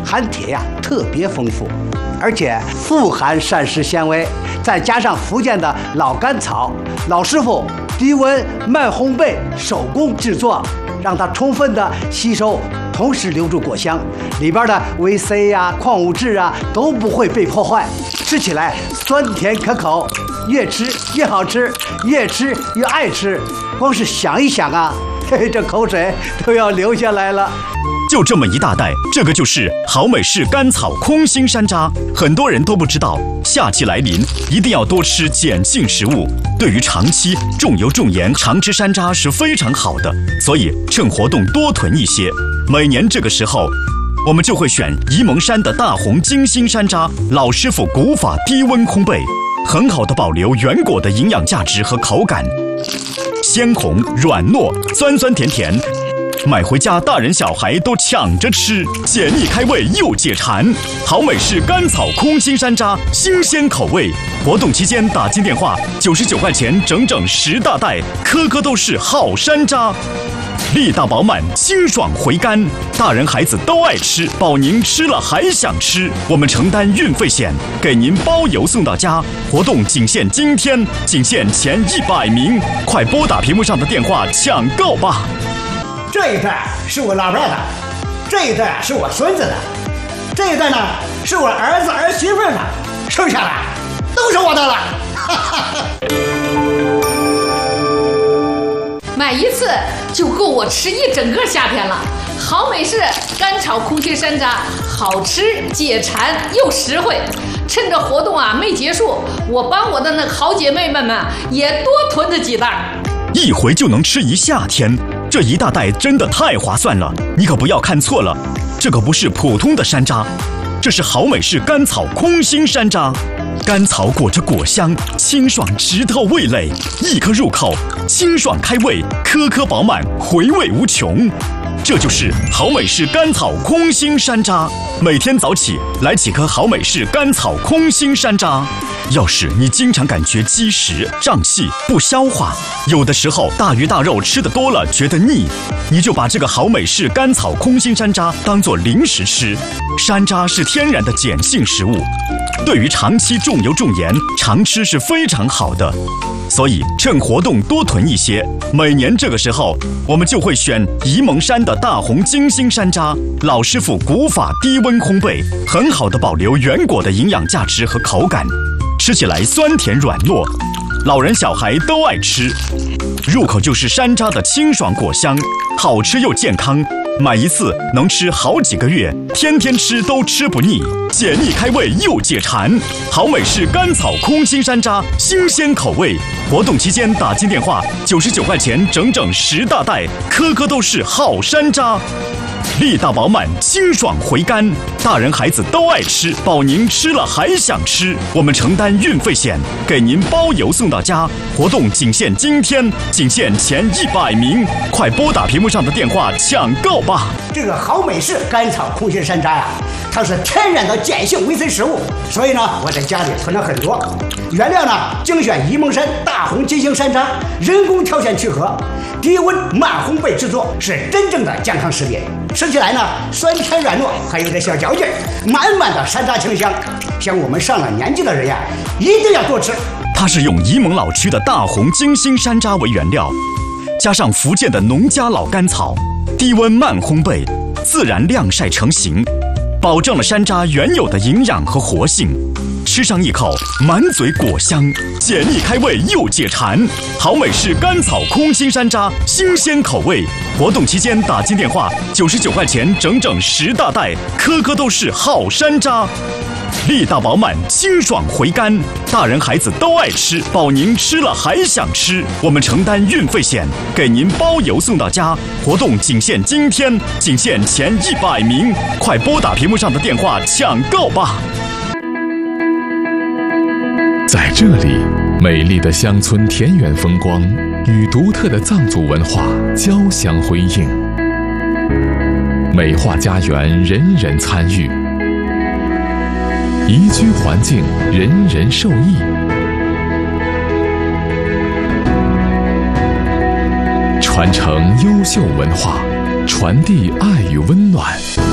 含铁呀特别丰富，而且富含膳食纤维，再加上福建的老甘草，老师傅低温慢烘焙手工制作，让它充分的吸收，同时留住果香，里边的维 C 呀、矿物质啊都不会被破坏，吃起来酸甜可口，越吃越好吃，越吃越爱吃。光是想一想啊，嘿嘿，这口水都要流下来了。 就这么一大袋，这个就是好美式甘草空心山楂。很多人都不知道，夏季来临，一定要多吃碱性食物，对于长期重油重盐常吃山楂是非常好的，所以趁活动多囤一些。每年这个时候，我们就会选沂蒙山的大红金星山楂，老师傅古法低温烘焙，很好的保留原果的营养价值和口感，鲜红软糯，酸酸甜甜。买回家，大人小孩都抢着吃，解腻开胃又解馋。好美式甘草空心山楂，新鲜口味。活动期间打进电话，99块钱整整10大袋，颗颗都是好山楂，力大饱满，清爽回甘，大人孩子都爱吃，保您吃了还想吃。我们承担运费险，给您包邮送到家。活动仅限今天，仅限前100名，快拨打屏幕上的电话抢购吧。 这一袋是我老伴的，这一袋是我孙子的，这一袋呢是我儿子儿媳妇的，剩下的都是我的了。 买一次就够我吃一整个夏天了。好美式干炒空心山楂，好吃解馋又实惠。趁着活动啊没结束，我帮我的那好姐妹们也多囤着几袋， 一回就能吃一夏天。这一大袋真的太划算了，你可不要看错了，这可不是普通的山楂，这是好美式甘草空心山楂。甘草裹着果香，清爽直透味蕾，一颗入口，清爽开胃，颗颗饱满，回味无穷。这就是好美式甘草空心山楂。每天早起来几颗好美式甘草空心山楂。要是你经常感觉积食、胀气、不消化，有的时候大鱼大肉吃得多了觉得腻，你就把这个好美式甘草空心山楂当作零食吃。山楂是天然的碱性食物，对于长期重油重盐常吃是非常好的，所以趁活动多囤一些。每年这个时候，我们就会选沂蒙山的大红金星山楂，老师傅古法低温烘焙，很好的保留原果的营养价值和口感，吃起来酸甜软糯，老人小孩都爱吃。入口就是山楂的清爽果香，好吃又健康，买一次能吃好几个月，天天吃都吃不腻，解腻开胃又解馋。好美式甘草空心山楂，新鲜口味。活动期间打进电话，99块钱整整10大袋，颗颗都是好山楂。力大饱满，清爽回甘，大人孩子都爱吃，保您吃了还想吃。我们承担运费险，给您包邮送到家。活动仅限今天，仅限前100名，快拨打屏幕上的电话抢购吧。 这个好美式甘草空心山楂呀，它是天然的碱性维 C 食物，所以呢，我在家里囤了很多。原料呢，精选沂蒙山大红金星山楂，人工挑选去核，低温慢烘焙制作，是真正的健康食品。吃起来呢，酸甜软糯，还有点小嚼劲，满满的山楂清香。像我们上了年纪的人呀，一定要多吃。 它是用沂蒙老区的大红金星山楂为原料，加上福建的农家老甘草，低温慢烘焙，自然晾晒成型，保证了山楂原有的营养和活性。吃上一口，满嘴果香，解腻开胃又解馋。好美式甘草空心山楂，新鲜口味。活动期间打进电话，99块钱整整10大袋，颗颗都是好山楂。力大饱满，清爽回甘，大人孩子都爱吃，保您吃了还想吃。我们承担运费险，给您包邮送到家。活动仅限今天，仅限前100名，快拨打屏幕上的电话抢购吧。 在这里，美丽的乡村田园风光与独特的藏族文化交相辉映，美化家园，人人参与，宜居环境，人人受益。传承优秀文化，传递爱与温暖。